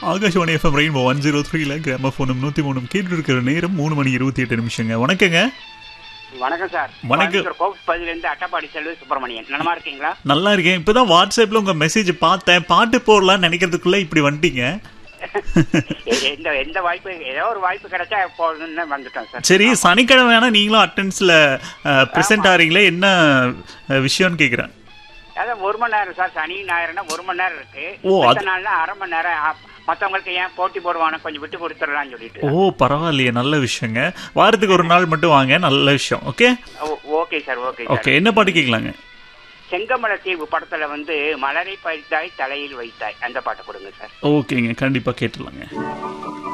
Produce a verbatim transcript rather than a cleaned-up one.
Akashvani FM rainbow one zero த்ரீல கிராமபோனும் நூத்தி மூணும் கேட்டு இருக்கிற நேரம் மூணு மணி இருபத்தி எட்டு நிமிஷங்க. வணக்கங்க. வணக்கம் சார். வணக்கம். கோவிலிருந்து அட்டப்பாடி செல்வி சுப்பிரமணியன். நலமா இருக்கீங்களா? நல்லா இருக்கேன். இப்பதான் வாட்ஸ்அப்ல உங்க மெசேஜ் பார்த்தேன். பாட்டு போடலாம்னு நினைக்கிறதுக்குள்ள இப்படி வந்துட்டீங்க. எந்த எந்த வாய்ப்பு ஏதோ ஒரு வாய்ப்பு கிடைச்சா போடணும்னு வந்துட்டோம் சார். சரி, சனிக்கிழமை வேணா நீங்களும் அட்டெண்டன்ஸ்ல பிரசன்ட் ஆறீங்களே, என்ன விஷயம்னு கேக்குறேன். அதான் ஒரு மணி நேரம் சார். சனி ஞாயிறுனா ஒரு மணி நேரம் இருக்கு. ஓ, மத்த நாள்னா அரை மணி நேரம். மற்றவங்களுக்கு ஏன் போட்டி போடுவானு கொஞ்சம் விட்டு கொடுத்துடலாம்னு சொல்லிட்டு. ஓ, பரவாயில்லையே, நல்ல விஷயங்க. வாரத்துக்கு ஒரு நாள் மட்டும் வாங்க, நல்ல விஷயம். Okay okay sir. Okay okay. என்ன பாட்டு கேட்கலாங்க? செங்கமல தீவு படத்துல வந்து மலரை பறித்தாய் தலையில் வைத்தாய் அந்த பாட்டை கொடுங்க சார். ஓகேங்க, கண்டிப்பா கேட்டுலாங்க.